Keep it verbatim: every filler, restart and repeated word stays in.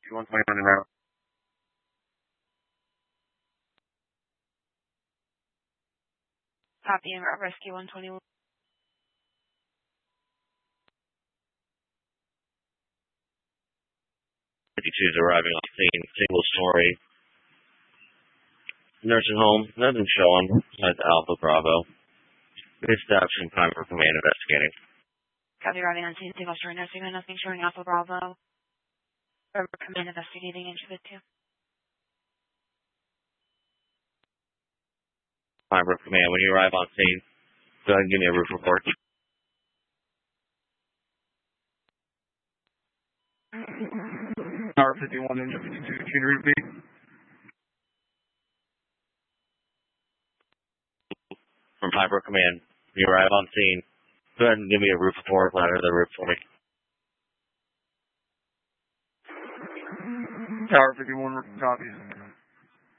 Rescue one twenty-one and out. Copy and route Rescue one twenty-one. fifty-two is arriving on scene, single story. Nursing home, nothing showing. That's Alpha Bravo. Dispatch and Prime for Command investigating. Copy, arriving on scene, single story nursing home, nothing showing Alpha Bravo. Remember, Command investigating into the two. Prime for Command, when you arrive on scene, go ahead and give me a roof report. R fifty-one and fifty-two, can you repeat? From Hyper Command, when you arrive on scene, go ahead and give me a roof report, ladder the roof for me. Tower fifty-one, copies.